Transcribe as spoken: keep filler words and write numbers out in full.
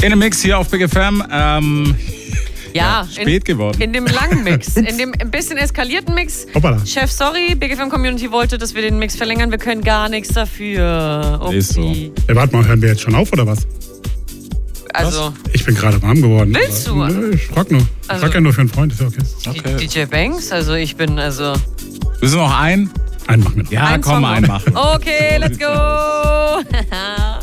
In dem Mix hier auf Big F M. Ähm, ja, ja, spät in, geworden. In dem langen Mix, in dem ein bisschen eskalierten Mix. Hoppala. Chef, sorry, Big F M Community wollte, dass wir den Mix verlängern. Wir können gar nichts dafür. Upsi. Ist so. Hey, warte mal, hören wir jetzt schon auf oder was? Also, Ich bin gerade warm geworden. Willst du? Nö, ich frag nur. Ich Also- frag ja nur für einen Freund, ist ja okay. Okay. D J Banks, also ich bin also... Müssen wir noch einen? Einen machen wir noch. Ja, Ein komm, Song einen machen. Okay, let's go.